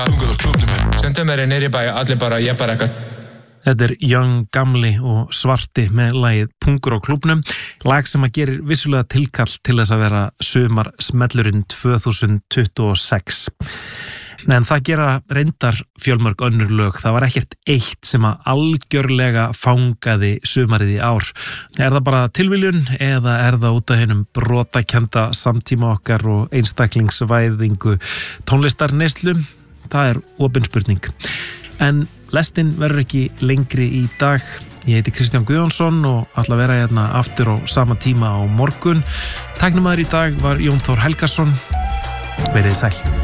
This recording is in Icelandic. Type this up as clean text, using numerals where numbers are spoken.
Pungur á klúbbnum. Stundum niðri í bæ, allir bara, ég bara eitthvað. Þetta Young Gamli og Svarti með lagið Pungur á klúbbnum, lag sem að gerir vissulega tilkall til þess að vera sumar smellurinn 2026. En það gera reyndar fjölmörg önnur lög. Það var ekkert eitt sem að algjörlega fangaði sumarið í ár. Er það bara tilviljun eða er það út af hinum brotakennda samtíma okkar og einstaklingsvæðingu tónlistarneyslu? Það er opin spurning. En lestin verður ekki lengri í dag. Ég heiti Kristján Guðjónsson og ætla að vera hérna aftur á sama tíma á morgun. Tæknimaður í dag var Jón Þór Helgason. Verið sæl.